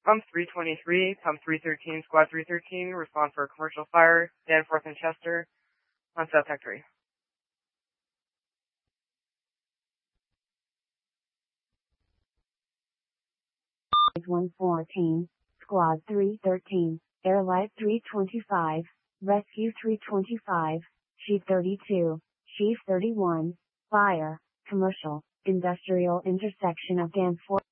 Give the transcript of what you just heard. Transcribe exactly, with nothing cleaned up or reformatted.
Pump three twenty-three, Pump three thirteen, Squad three thirteen, respond for a commercial fire, Danforth and Chester, on South Hectory. one fourteen, Squad three thirteen, Airlight three twenty-five, Rescue three twenty-five, Chief thirty-two, Chief thirty-one, Fire, Commercial, Industrial intersection of Danforth.